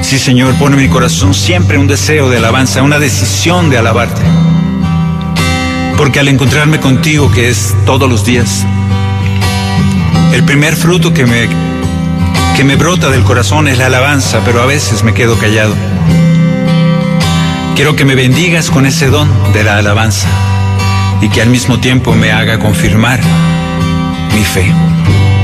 Sí, Señor, pone en mi corazón siempre un deseo de alabanza, una decisión de alabarte. Porque al encontrarme contigo, que es todos los días, el primer fruto que me brota del corazón es la alabanza, pero a veces me quedo callado. Quiero que me bendigas con ese don de la alabanza y que al mismo tiempo me haga confirmar mi fe.